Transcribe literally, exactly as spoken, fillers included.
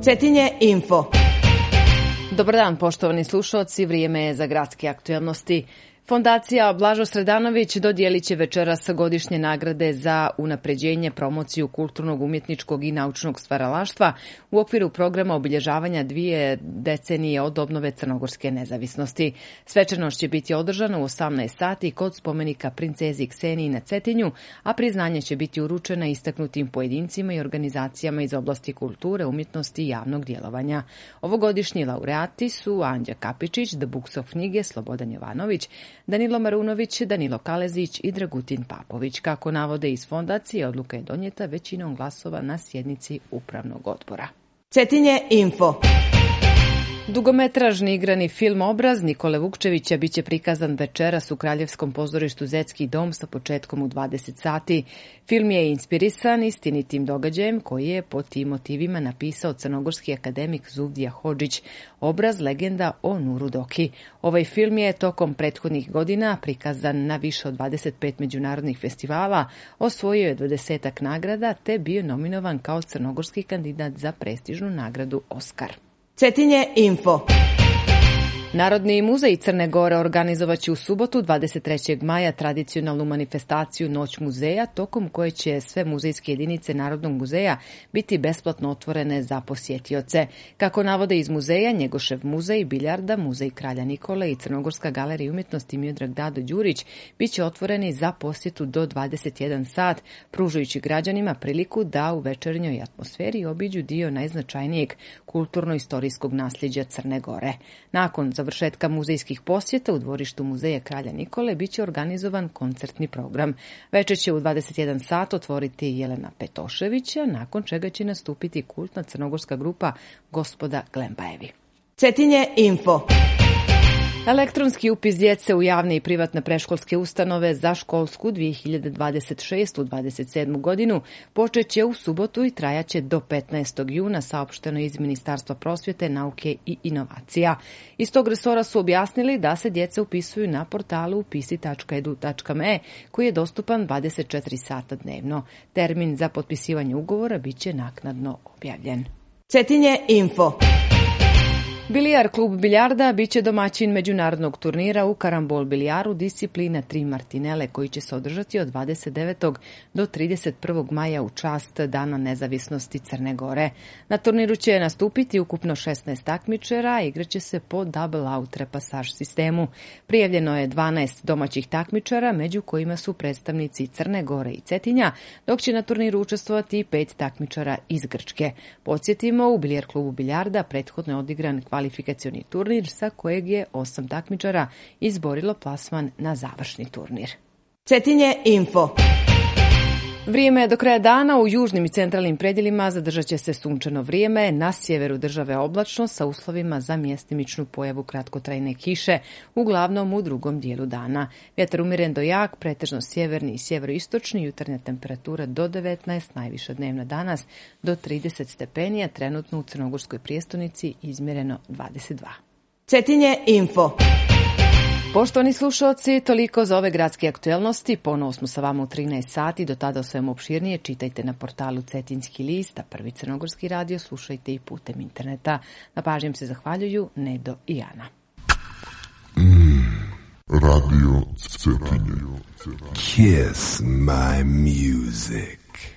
Cetinje info. Dobar dan, poštovani slušalci, vrijeme je za gradske aktuelnosti. Fondacija Blažo Sredanović dodijelit će večeras godišnje nagrade za unapređenje, promociju kulturnog, umjetničkog i naučnog stvaralaštva u okviru programa obilježavanja dvije decenije od obnove crnogorske nezavisnosti. Svečanost će biti održana u osamnaest sati kod spomenika princezi Kseniji na Cetinju, a priznanje će biti uručena istaknutim pojedincima i organizacijama iz oblasti kulture, umjetnosti i javnog djelovanja. Ovogodišnji laureati su Anđa Kapičić, The Books of knjige, Slobodan Jovanović, Danilo Marunović, Danilo Kalezić i Dragutin Papović. Kako navode iz fondacije, odluka je donijeta većinom glasova na sjednici upravnog odbora. Cetinje info. Dugometražni igrani film Obraz Nikole Vukčevića biće prikazan večeras u Kraljevskom pozorištu Zetski dom sa početkom u dvadeset sati. Film je inspirisan istinitim događajem koji je po tim motivima napisao crnogorski akademik Zuvdija Hodžić. Obraz legenda o Nuru Doki. Ovaj film je tokom prethodnih godina prikazan na više od dvadeset pet međunarodnih festivala, osvojio je dvadesetak nagrada te bio nominovan kao crnogorski kandidat za prestižnu nagradu Oskar. Cetinje info. Narodni muzej Crne Gore organizovat će u subotu dvadeset trećeg maja tradicionalnu manifestaciju Noć muzeja, tokom koje će sve muzejske jedinice Narodnog muzeja biti besplatno otvorene za posjetioce. Kako navode iz muzeja, Njegošev muzej biljarda, muzej Kralja Nikole i Crnogorska galerija umjetnosti Miodrag Dado Đurić biće otvoreni za posjetu do dvadeset jedan sat, pružajući građanima priliku da u večernjoj atmosferi obiđu dio najznačajnijeg kulturno-istorijskog nasljeđa Crne Gore. Nakon završetka muzejskih posjeta u dvorištu muzeja Kralja Nikole biće organizovan koncertni program. Večer će u dvadeset jedan sat otvoriti Jelena Petoševića, nakon čega će nastupiti kultna crnogorska grupa Gospoda Glembajevi. Cetinje info. Elektronski upis djece u javne i privatne predškolske ustanove za školsku dvije hiljade dvadeset šeste dvadeset sedme godinu počet će u subotu i trajaće do petnaestog juna, saopšteno iz Ministarstva prosvjete, nauke i inovacija. Iz tog resora su objasnili da se djeca upisuju na portalu upisi tačka edu tačka me koji je dostupan dvadeset četiri sata dnevno. Termin za potpisivanje ugovora bit će naknadno objavljen. Cetinje info. Bilijar klub biljarda biće domaćin međunarodnog turnira u karambol bilijaru disciplina tri martinele koji će se održati od dvadeset devetog do trideset prvog maja u čast Dana nezavisnosti Crne Gore. Na turniru će nastupiti ukupno šesnaest takmičara, a igraće se po double out repasaž sistemu. Prijavljeno je dvanaest domaćih takmičara, među kojima su predstavnici Crne Gore i Cetinja, dok će na turniru učestvovati pet takmičara iz Grčke. Podsjetimo, u bilijar klubu biljarda prethodno je odigran kvalifikacioni turnir sa kojeg je osam takmičara izborilo plasman na završni turnir. Cetinje info. Vrijeme je do kraja dana. U južnim i centralnim predjelima zadržat će se sunčano vrijeme, na sjeveru države oblačno sa uslovima za mjestimičnu pojavu kratkotrajne kiše, uglavnom u drugom dijelu dana. Vjetar umjeren do jak, pretežno sjeverni i sjeveroistočni, jutarnja temperatura do devetnaest, najviša dnevna danas do trideset stepeni, a trenutno u crnogorskoj prijestolnici izmjereno dvadeset dva. Cetinje info. Poštovani slušalci, toliko za ove gradske aktuelnosti. Ponovo smo sa vama u trinaest sati. Do tada o svemu opširnije čitajte na portalu Cetinski list, a Prvi crnogorski radio slušajte i putem interneta. Na pažnjem se zahvaljuju Nedo i Ana. Mm, radio Cetinje. Kiss my music.